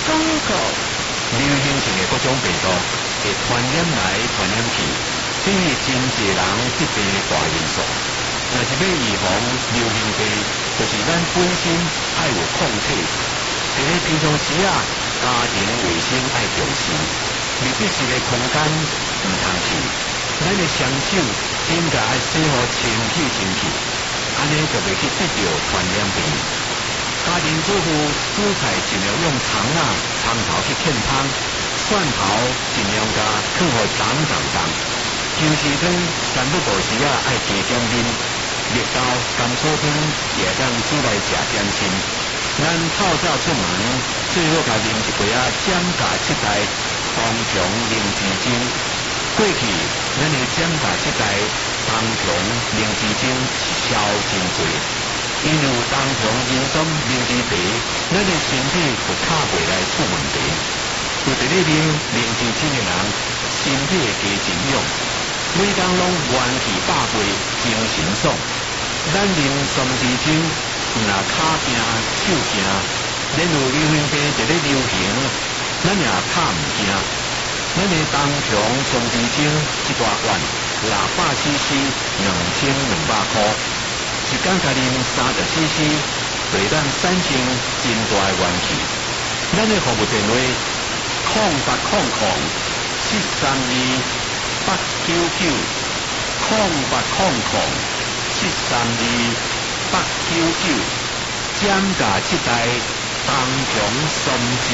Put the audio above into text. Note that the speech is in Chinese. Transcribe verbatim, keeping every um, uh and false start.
广告。 流行性的各种病毒会传染来传染去，这是真侪人疾病的大因素。若是要预防流行病，就是咱本身爱有控制。伫咧平常时啊，家庭卫生爱重视，密闭式的空间唔通去。咱的双手应该爱洗好清气清气，安尼就袂去得到传染病。家庭主妇煮菜尽量用葱啊、葱头去浸汤，蒜头尽量加放互长长长。就是汤三不五时啊，爱加点面。绿豆、甘草汤也当煮来食点心。咱透早出门，最好甲啉一杯啊giảm价七代冬虫灵芝精。过去咱的giảm价七代冬虫灵芝精是销真多，因为有冬虫银酸灵芝茶，咱的身体就卡袂来出问题。有伫咧啉灵芝精的人，身体会加真勇，每工拢元气百倍，精神爽。咱啉酸枝精，若骹惊、手惊，咱有流行病伫咧流行，咱也怕唔惊。咱的冬虫酸枝精一大罐，六百 C C， 两千两百块，一工甲啉三十 C C， 对咱产生真大的元气。咱的服务电话：空八空空七三二八九九，空八空空。七三二八九九，giảm价七代冬虫酸枝